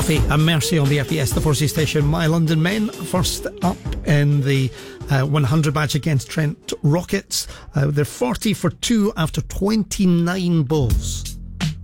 Duffy and Mercy on the FBS, the 4C station. My London Men first up in the 100 match against Trent Rockets. They're 40 for 2 after 29 balls.